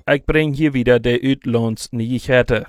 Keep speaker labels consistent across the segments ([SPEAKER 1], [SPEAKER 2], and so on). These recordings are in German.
[SPEAKER 1] Ich bring hier wieder der Uitlandsnyheiten.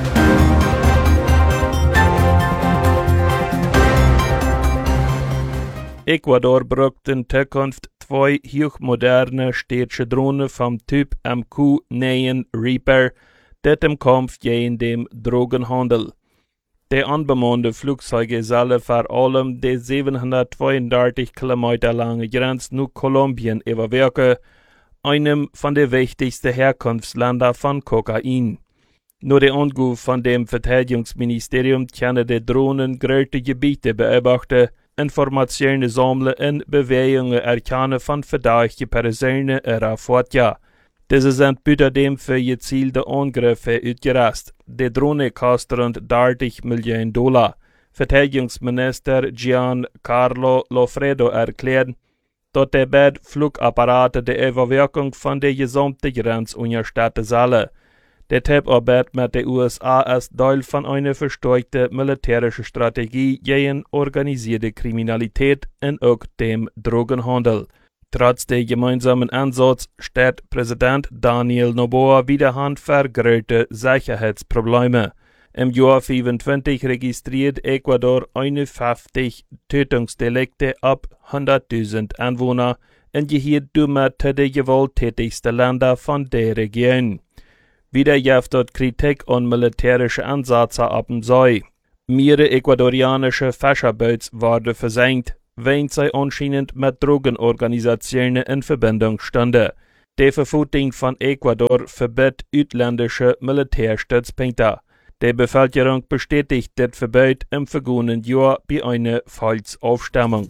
[SPEAKER 1] Ecuador braucht in Zukunft 2 hochmoderne städtische Drohnen vom Typ MQ-9 Reaper, das im Kampf gegen den Drogenhandel. Die unbemannte Flugzeuge sollen vor allem die 732 Kilometer lange Grenze nach Kolumbien überwachen, einem von den wichtigsten Herkunftsländern von Kokain. Nur der Anruf von dem Verteidigungsministerium können die Drohnen große Gebiete beobachten, Informationen sammeln und Bewegungen erkennen von verdächtigen Personen erforderlich. Diese sind außerdem für gezielte Angriffe ausgerüstet. Die Drohne kostet rund $30 Millionen. Verteidigungsminister Giancarlo Lofredo erklärt, dass die beiden Flugapparate die Überwachung von der gesamten Grenze unterstützen sollen. Der Zusammenarbeit mit den USA ist Teil von einer verstärkten militärischen Strategie gegen organisierte Kriminalität und auch dem Drogenhandel. Trotz der gemeinsamen Ansatz steht Präsident Daniel Noboa wieder Hand für große Sicherheitsprobleme. Im Jahr 2025 registriert Ecuador 51 Tötungsdelikte ab 100.000 Einwohner und gehört damit zu den gewalttätigsten Ländern von der Region. Wieder gibt dort Kritik an militärische Ansätze ab dem See. Mehrere ecuadorianische Fischerboote wurden versenkt, wenn sie anscheinend mit Drogenorganisationen in Verbindung standen. Die Verwaltung von Ecuador verbietet ausländische Militärstützpunkte. Die Bevölkerung bestätigt das Verbot im vergangenen Jahr bei einer Volksabstimmung.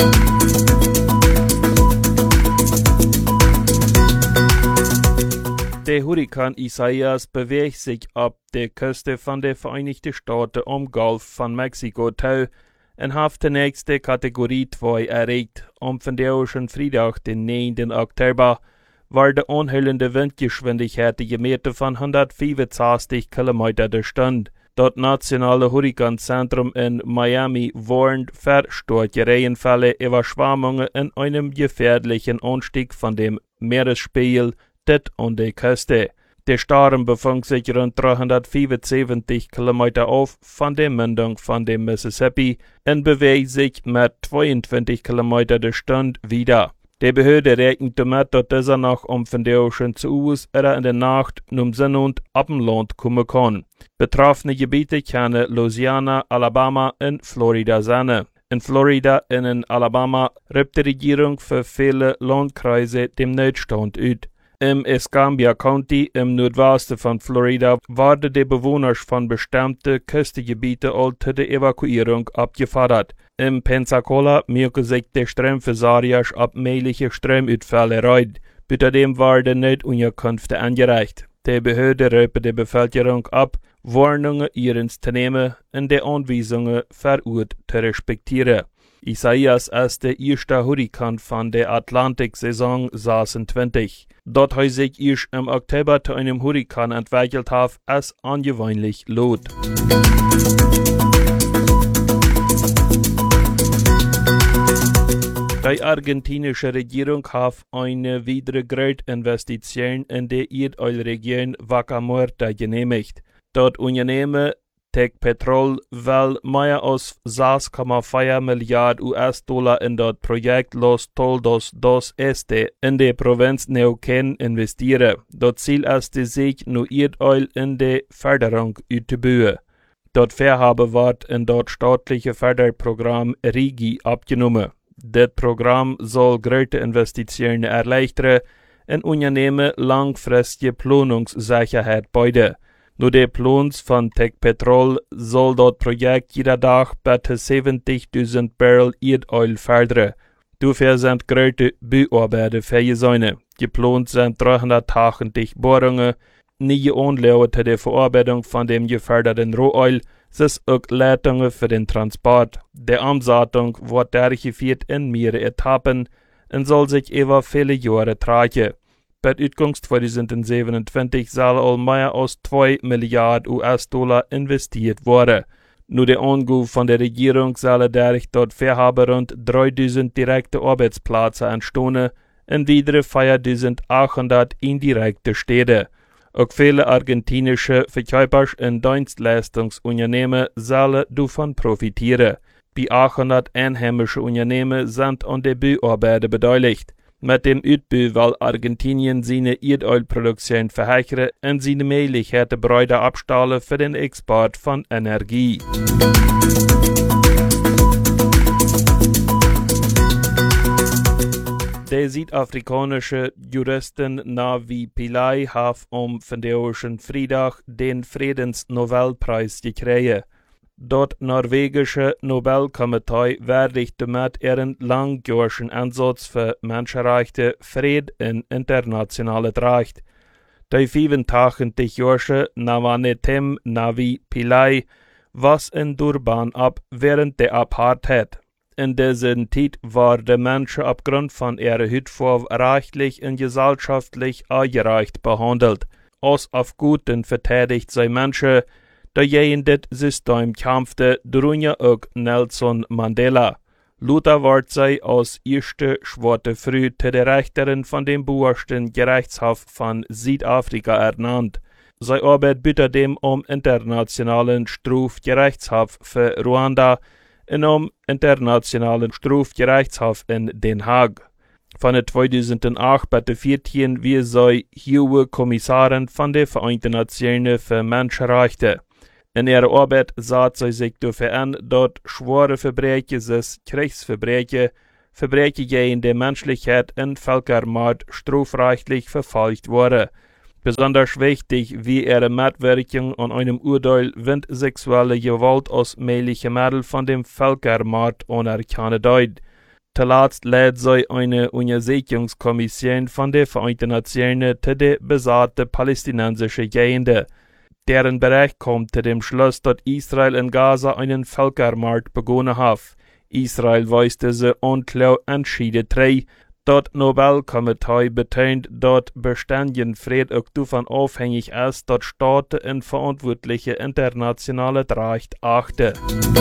[SPEAKER 1] Der Hurrikan Isaias bewegt sich ab der Küste von den Vereinigten Staaten am Golf von Mexiko zu und hat die nächste Kategorie 2 erreicht. Am von Freitag, den 9. Oktober, war die anhellende Windgeschwindigkeit gemessen von 165 km der Stunde. Das nationale Hurrikanzentrum in Miami warnt vor starken Regenfällen, Überschwemmungen und einem gefährlichen Anstieg von dem Meeresspiegel an der Küste. Der Sturm befand sich rund 375 Kilometer auf von der Mündung von dem Mississippi und bewegt sich mit 22 Kilometer der Stunde wieder. Die Behörde rechnet damit, dass dieser Nacht von der Ocean zu uns oder in der Nacht um Sinn und ab dem Land kommen kann. Betroffene Gebiete können Louisiana, Alabama und Florida sein. In Florida und in Alabama rübt die Regierung für viele Landkreise dem Notstand aus. Im Escambia County im Nordwesten von Florida wurden die Bewohner von bestimmten Küstengebieten zur Evakuierung abgefordert. Im Pensacola merken sich die Stromversorger ab mögliche Stromausfälle reut. Außerdem wurden Notunterkünfte angereicht. Die Behörde rübt die Bevölkerung ab, Warnungen ernst zu nehmen und die Anweisungen vor Ort zu respektieren. Isaias ist der erste Hurrikan von der Atlantiksaison 26. Dort hat sich erst im Oktober zu einem Hurrikan entwickelt hat, ist ungewöhnlich laut. Die argentinische Regierung hat eine weitere Geldinvestition in die Erdölregion Vaca Muerta genehmigt. Das Unternehmen Tech Petrol will mehr als 6,4 Milliarden US-Dollar in das Projekt Los Toldos dos Este in der Provinz Neuquén investieren. Das Ziel ist, sich nur Erdöl in die Förderung auszubauen. Das Vorhaben wird in das staatliche Förderprogramm RIGI abgenommen. Das Programm soll große Investitionen erleichtern und Unternehmen langfristige Planungssicherheit bieten. Nur der Plan von Tech Petrol soll das Projekt jeder Tag bis 70.000 Barrel Erdöl fördern. Dafür sind große Bauarbeiten vorgesehen. Geplant sind 380 Bohrungen, 9 Anlagen zur Verarbeitung von dem geförderten Rohöl, sowie auch Leitungen für den Transport. Die Umsetzung wird durchgeführt in mehreren Etappen und soll sich über viele Jahre tragen. Bei Utgang 2027 soll all mehr als 2 Milliarden US-Dollar investiert werden. Nur der Angabe von der Regierung soll dadurch dort Vorhaben rund 3000 direkte Arbeitsplätze entstehen en weitere 4800 indirekte Städte. Auch viele argentinische Verkäufers- und Dienstleistungsunternehmen sollen davon profitieren. Bei 800 einheimische Unternehmen sind an der Bauarbeiten beteiligt. Mit dem Uitbau will Argentinien seine Erdölproduktion verhögern und seine Möglichkeiten breiter abstellen für den Export von Energie. Der südafrikanische Juristen Navi Pillay hat vergangenen Freitag den Friedensnobelpreis gekriegt. Das norwegische Nobelkomitee würdigte mit ihrem langjährigen Einsatz für Menschenrechte, Frieden und internationales Recht. Der 85-jährige Navanetem Navi Pillay was in Durban ab während der Apartheid. In dieser Zeit war der Mensch aufgrund von ihrer Hautfarbe rechtlich und gesellschaftlich ungerecht behandelt. Als auf Guten verteidigt sei Menschen, der gegen das System kämpfte, darunter auch Nelson Mandela. Luther wird sei als erste schwarze Frau zu der Richterin von dem obersten Gerichtshof von Südafrika ernannt. Seine Arbeit bietet dem internationalen Strafgerichtshof für Ruanda und internationalen Strafgerichtshof in Den Haag. Von 2008 bis 2014 wie sie hohe Kommissarin von der Vereinten Nationen für Menschenrechte. In ihrer Arbeit sah sie sich dafür an, dass schwere Verbrechen, Kriegsverbrechen, Verbrechen gegen die Menschlichkeit und Völkermord strafrechtlich verfolgt wurden. Besonders wichtig wie ihre Mitwirkung an einem Urteil, wenn sexuelle Gewalt als mögliche Mittel von dem Völkermord anerkannt wird. Zuletzt lädt sie eine Untersuchungskommission von der Vereinten Nationen zu der besatzten palästinensischen Gegenden. Deren Bericht kommt zu dem Schluss, dass Israel in Gaza einen Völkermord begonnen hat. Israel weist diese unklar entschieden zurück. Das Nobelkomitee betont, dass beständigen Frieden auch davon abhängig ist, dass Staaten und verantwortliche internationale Recht achten.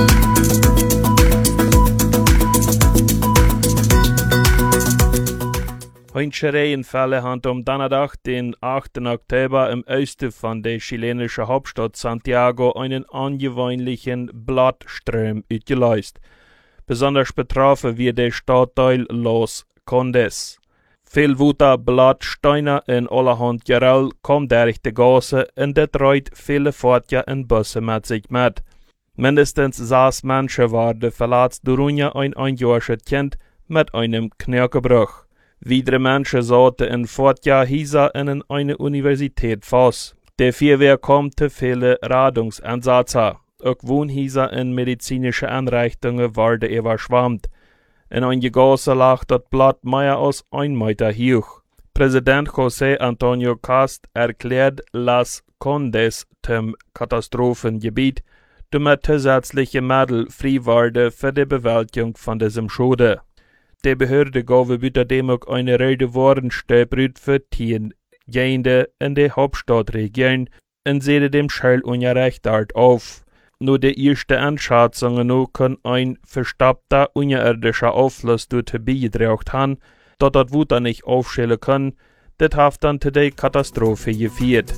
[SPEAKER 1] Heutige Regenfälle haben am Donnerstag, den 8. Oktober, im Osten von der chilenischen Hauptstadt Santiago einen ungewöhnlichen Blattstrom ausgelöst. Besonders betroffen wird der Stadtteil Los Condes. Viel Wutter, Blatt, Steine und allerhand Geröll kommt durch die Gasse und das trägt viele Fahrzeuge und Busse mit sich mit. Mindestens 6 Menschen waren verletzt, darunter ein einjähriges Kind mit einem Knöchelbruch. Weitere Menschen saßen in Fahrzeughäusern und in einer Universität fast. Der Feuerwehr kommt zu vielen Rettungseinsätzen. Auch Wohnhäuser und medizinische Einrichtungen wurden überschwemmt. In einer Gasse lag das Blatt mehr als 1 Meter hoch. Präsident José Antonio Cast erklärt Las Condes zum Katastrophengebiet, damit zusätzliche Mittel frei werden für die Bewältigung von diesem Schaden. Die Behörde gaben außerdem auch eine Rede Warnstöbrut für die Gegenden in der Hauptstadtregion und setzte dem Schallunrecht dort auf. Nur die ersten Einschätzungen können ein verstoppter unterirdischer Auffluss dazu beigetragen haben, dass das Wetter nicht aufstellen kann. Das hat dann zu der Katastrophe geführt.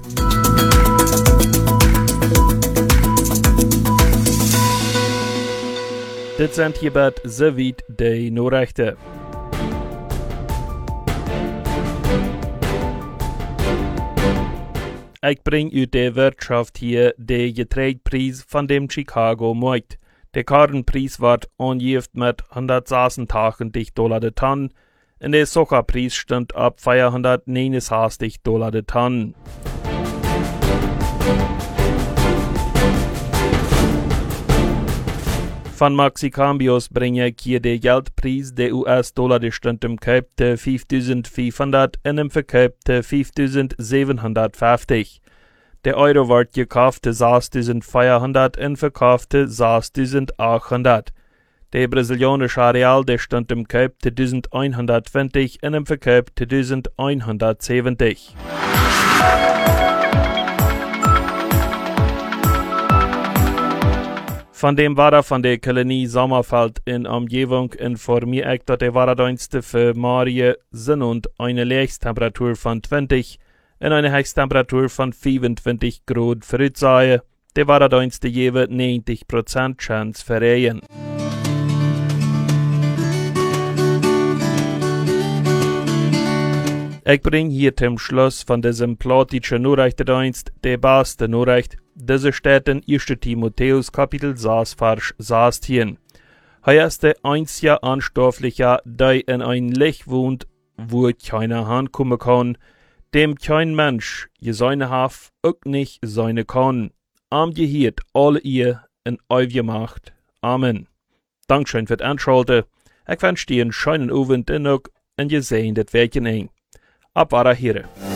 [SPEAKER 1] Das sind hierbei soweit die Nachrichten. Ich bringe euch die Wirtschaft hier den Getreidepreis von dem Chicago Markt. Der Kartenpreis wird angegeben mit $186 die Tonne und der Zuckerpreis stimmt ab $469 die Tonne. Von Maxicambios bringe ich hier den Geldpreis. Der US-Dollar der stand im Kauf zu 5.500 und im Verkauf zu 5.750. Der Euro wird gekauft zu 6.400 und verkauft zu 6.800. Der brasilianische Real der stand im Kauf zu 1.120 und im Verkauf zu 1.170. Van dem Wetter van der Kolonie Sommerfeld in Umgebung informiere ich, dass der Wetterdienste für Marie sind und eine Lebenstemperatur von 20 und eine Höchsttemperatur von 25 Grad voraussehen. Der Wetterdienste geben 90% Chance für Regen. Ich bringe hier zum Schluss von diesem plattischen Nachrichtendienst die beste Nachricht. Diese steht in 1. Timotheus Kapitel 6, Vers 16. Hier ist der einzige Anstoffliche, der in ein Licht wohnt, wo keiner hinkommen kann, dem kein Mensch je seine Haft auch nicht seine kann. Am Gehirn alle ihr in ewige Macht. Amen. Dankeschön für das Einschalten. Ich wünsche dir einen schönen Abend und ihr seht das Werken ein. Ab Here.